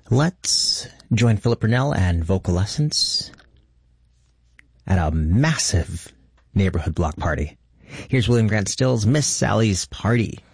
Let's join Philip Burnell and Vocal Essence at a massive neighborhood block party. Here's William Grant Still's Miss Sally's Party.